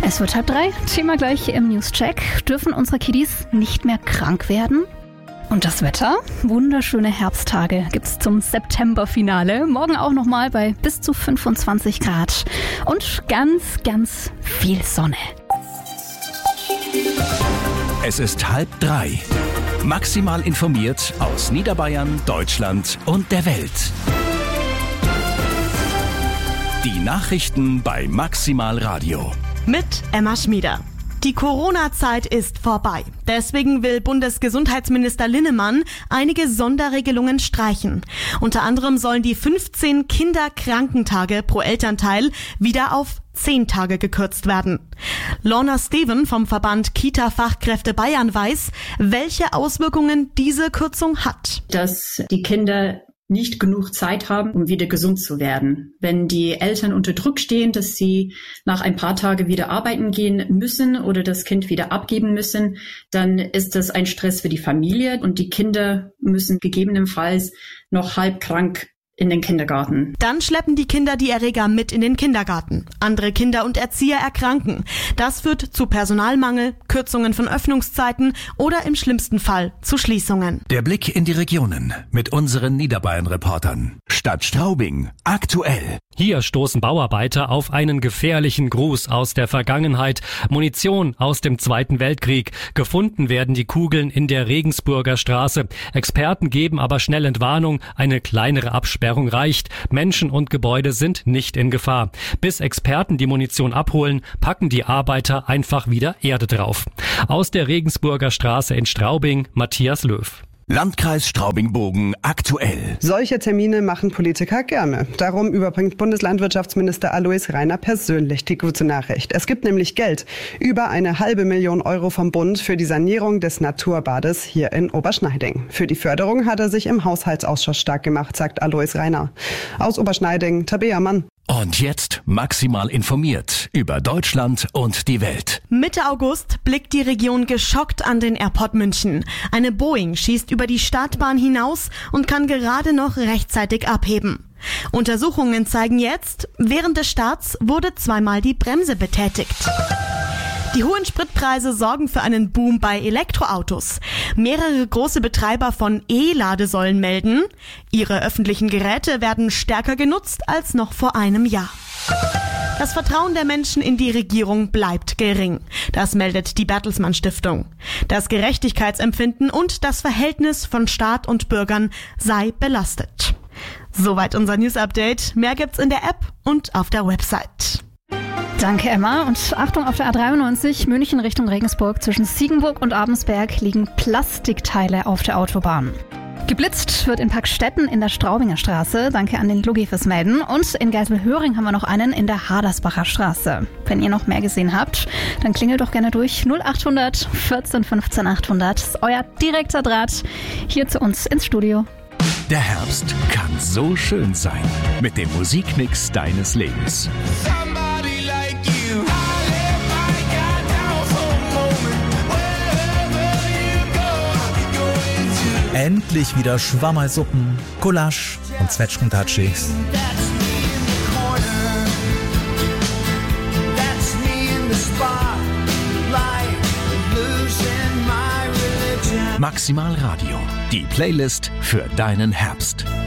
Es wird 2:30, Thema gleich im News-Check. Dürfen unsere Kiddies nicht mehr krank werden? Und das Wetter? Wunderschöne Herbsttage gibt's zum September-Finale. Morgen auch nochmal bei bis zu 25 Grad. Und ganz, ganz viel Sonne. Es ist 2:30. Maximal informiert aus Niederbayern, Deutschland und der Welt. Die Nachrichten bei Maximal Radio. Mit Emma Schmieder. Die Corona-Zeit ist vorbei. Deswegen will Bundesgesundheitsminister Linnemann einige Sonderregelungen streichen. Unter anderem sollen die 15 Kinderkrankentage pro Elternteil wieder auf 10 Tage gekürzt werden. Lorna Steven vom Verband Kita-Fachkräfte Bayern weiß, welche Auswirkungen diese Kürzung hat. Dass die Kinder nicht genug Zeit haben, um wieder gesund zu werden. Wenn die Eltern unter Druck stehen, dass sie nach ein paar Tagen wieder arbeiten gehen müssen oder das Kind wieder abgeben müssen, dann ist das ein Stress für die Familie und die Kinder müssen gegebenenfalls noch halb krank in den Kindergarten. Dann schleppen die Kinder die Erreger mit in den Kindergarten. Andere Kinder und Erzieher erkranken. Das führt zu Personalmangel, Kürzungen von Öffnungszeiten oder im schlimmsten Fall zu Schließungen. Der Blick in die Regionen mit unseren Niederbayern-Reportern. Stadt Straubing, aktuell. Hier stoßen Bauarbeiter auf einen gefährlichen Gruß aus der Vergangenheit. Munition aus dem Zweiten Weltkrieg. Gefunden werden die Kugeln in der Regensburger Straße. Experten geben aber schnell Entwarnung. Eine kleinere Absperrung reicht. Menschen und Gebäude sind nicht in Gefahr. Bis Experten die Munition abholen, packen die Arbeiter einfach wieder Erde drauf. Aus der Regensburger Straße in Straubing, Matthias Löw. Landkreis Straubing-Bogen aktuell. Solche Termine machen Politiker gerne. Darum überbringt Bundeslandwirtschaftsminister Alois Rainer persönlich die gute Nachricht. Es gibt nämlich Geld. Über 500.000 Euro vom Bund für die Sanierung des Naturbades hier in Oberschneiding. Für die Förderung hat er sich im Haushaltsausschuss stark gemacht, sagt Alois Rainer. Aus Oberschneiding, Tabea Mann. Und jetzt maximal informiert über Deutschland und die Welt. Mitte August blickt die Region geschockt an den Airport München. Eine Boeing schießt über die Startbahn hinaus und kann gerade noch rechtzeitig abheben. Untersuchungen zeigen jetzt, während des Starts wurde zweimal die Bremse betätigt. Die hohen Spritpreise sorgen für einen Boom bei Elektroautos. Mehrere große Betreiber von E-Ladesäulen melden, ihre öffentlichen Geräte werden stärker genutzt als noch vor einem Jahr. Das Vertrauen der Menschen in die Regierung bleibt gering. Das meldet die Bertelsmann Stiftung. Das Gerechtigkeitsempfinden und das Verhältnis von Staat und Bürgern sei belastet. Soweit unser News-Update. Mehr gibt's in der App und auf der Website. Danke, Emma. Und Achtung, auf der A93 München Richtung Regensburg zwischen Siegenburg und Abensberg liegen Plastikteile auf der Autobahn. Geblitzt wird in Packstetten in der Straubinger Straße. Danke an den Lugi fürs Melden. Und in Geiselhöring haben wir noch einen in der Hadersbacher Straße. Wenn ihr noch mehr gesehen habt, dann klingelt doch gerne durch 0800 14 15 800. Das ist euer direkter Draht hier zu uns ins Studio. Der Herbst kann so schön sein. Mit dem Musikmix deines Lebens. Endlich wieder Schwammerlsuppen, Gulasch und Zwetschgentatschis. Maximal Radio, die Playlist für deinen Herbst.